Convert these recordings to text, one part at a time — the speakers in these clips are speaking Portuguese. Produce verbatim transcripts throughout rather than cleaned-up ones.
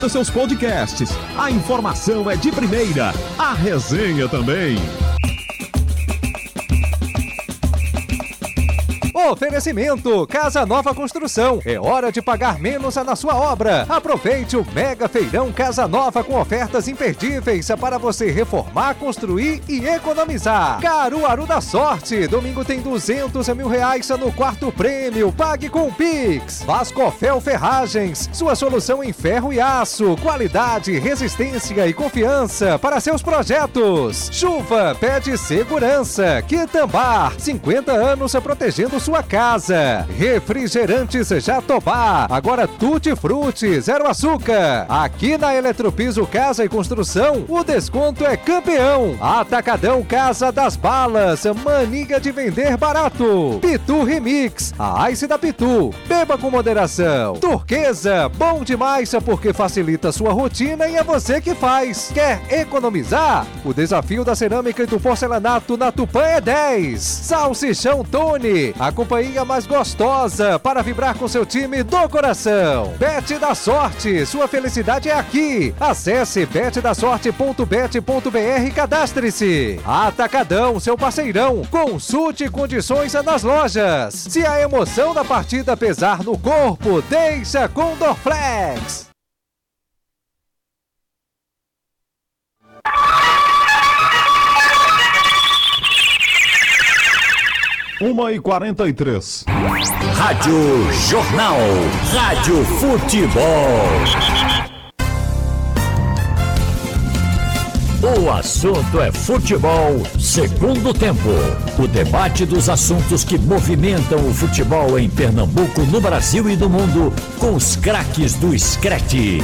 Os seus podcasts. A informação é de primeira, a resenha também. Oferecimento Casa Nova Construção. É hora de pagar menos na sua obra. Aproveite o Mega Feirão Casa Nova com ofertas imperdíveis para você reformar, construir e economizar. Caruaru da Sorte. Domingo tem duzentos mil reais no quarto prêmio. Pague com Pix. Vascofel Ferragens. Sua solução em ferro e aço. Qualidade, resistência e confiança para seus projetos. Chuva pede segurança. Quitambar. cinquenta anos protegendo sua casa. Refrigerantes Jatobá, agora Tutti Frutti, zero açúcar. Aqui na Eletropiso Casa e Construção, o desconto é campeão. Atacadão Casa das Balas, mania de vender barato. Pitu Remix, a Ice da Pitu. Beba com moderação. Turquesa, bom demais porque facilita sua rotina e é você que faz. Quer economizar? O desafio da cerâmica e do porcelanato na Tupã é dez. Salsichão Tony, a companhia mais gostosa para vibrar com seu time do coração. Bet da Sorte, sua felicidade é aqui. Acesse bet da sorte ponto bet ponto br e cadastre-se. Atacadão, seu parceirão. Consulte condições nas lojas. Se a emoção da partida pesar no corpo, deixa com Dorflex. uma e quarenta e três. Rádio Jornal. Rádio Futebol. O assunto é futebol, segundo tempo. O debate dos assuntos que movimentam o futebol em Pernambuco, no Brasil e no mundo, com os craques do Screte.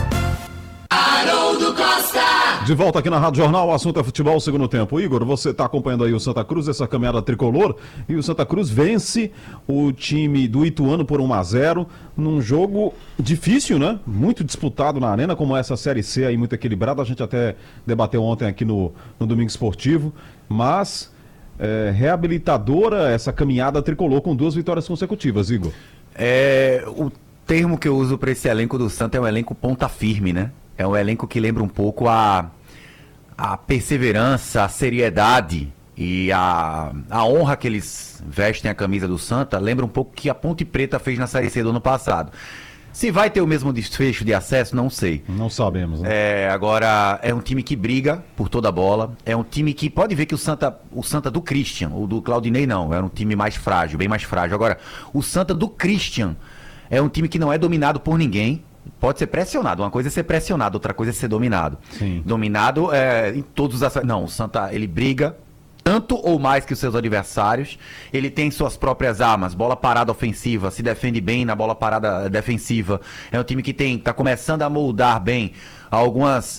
Haroldo Costa. De volta aqui na Rádio Jornal, o assunto é futebol, segundo tempo. Igor, você está acompanhando aí o Santa Cruz, essa caminhada tricolor, e o Santa Cruz vence o time do Ituano por um a zero, num jogo difícil, né? Muito disputado na arena, como essa Série C aí, muito equilibrada. A gente até debateu ontem aqui no, no Domingo Esportivo, mas é, reabilitadora essa caminhada tricolor com duas vitórias consecutivas, Igor. É, o termo que eu uso para esse elenco do Santa é um elenco ponta firme, né? É um elenco que lembra um pouco a, a perseverança, a seriedade e a, a honra que eles vestem a camisa do Santa. Lembra um pouco que a Ponte Preta fez na Série C do ano passado. Se vai ter o mesmo desfecho de acesso, não sei. Não sabemos, né? É, agora, é um time que briga por toda a bola. É um time que pode ver que o Santa, o Santa do Christian, o do Claudinei não, era um time mais frágil, bem mais frágil. Agora, o Santa do Christian é um time que não é dominado por ninguém. Pode ser pressionado, uma coisa é ser pressionado, outra coisa é ser dominado. Sim. Dominado é, em todos os aspectos. Não, o Santa, ele briga tanto ou mais que os seus adversários, ele tem suas próprias armas, bola parada ofensiva, se defende bem na bola parada defensiva. É um time que tem, tá começando a moldar bem algumas...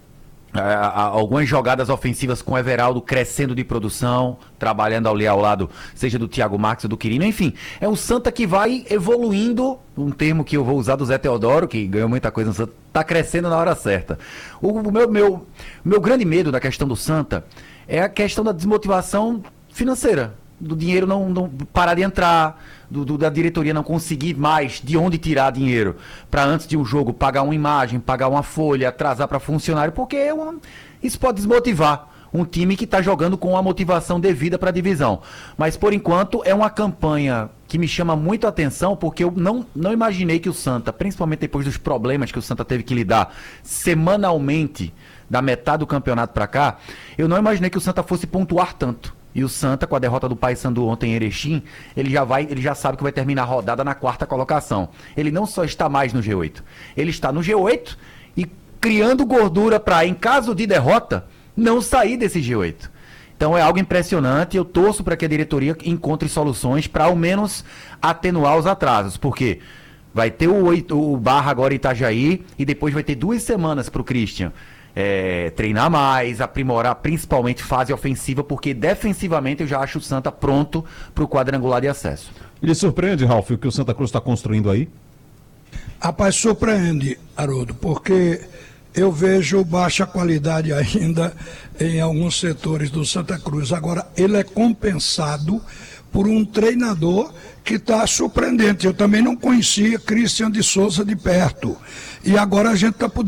algumas jogadas ofensivas com o Everaldo crescendo de produção, trabalhando ali ao lado, seja do Thiago Marques ou do Quirino, enfim, é um Santa que vai evoluindo, um termo que eu vou usar do Zé Teodoro, que ganhou muita coisa no Santa, tá crescendo na hora certa. O, o meu, meu, meu grande medo da questão do Santa é a questão da desmotivação financeira, do dinheiro não, não parar de entrar, do, do, da diretoria não conseguir mais de onde tirar dinheiro para antes de um jogo pagar uma imagem, pagar uma folha, atrasar para funcionário, porque é uma, isso pode desmotivar um time que está jogando com a motivação devida para a divisão. Mas por enquanto é uma campanha que me chama muito a atenção, porque eu não, não imaginei que o Santa, principalmente depois dos problemas que o Santa teve que lidar semanalmente da metade do campeonato para cá, eu não imaginei que o Santa fosse pontuar tanto. E o Santa, com a derrota do Paysandu ontem em Erechim, ele já vai, ele já sabe que vai terminar a rodada na quarta colocação. Ele não só está mais no G oito, ele está no G oito e criando gordura para, em caso de derrota, não sair desse G oito. Então é algo impressionante. Eu torço para que a diretoria encontre soluções para ao menos atenuar os atrasos, porque vai ter o, o Barra agora em Itajaí e depois vai ter duas semanas para o Christian. É, treinar mais, aprimorar principalmente fase ofensiva, porque defensivamente eu já acho o Santa pronto para o quadrangular de acesso. Lhe surpreende, Ralf, o que o Santa Cruz está construindo aí? Rapaz, surpreende, Haroldo, porque eu vejo baixa qualidade ainda em alguns setores do Santa Cruz. Agora, ele é compensado por um treinador que está surpreendente. Eu também não conhecia Christian de Souza de perto. E agora a gente está podendo